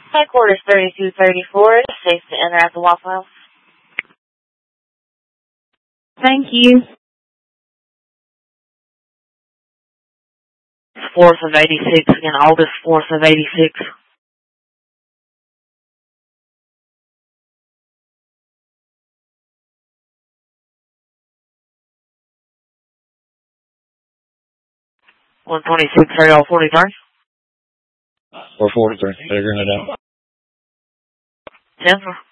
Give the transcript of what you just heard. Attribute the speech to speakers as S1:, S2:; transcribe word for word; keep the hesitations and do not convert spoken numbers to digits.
S1: Headquarters thirty-two thirty-four, safe to enter at the Waffle House.
S2: Thank you.
S1: fourth of eighty-six, again, August fourth of eighty-six. one twenty-six, Ariel forty-three.
S3: four forty-three, figuring it out.
S1: ten,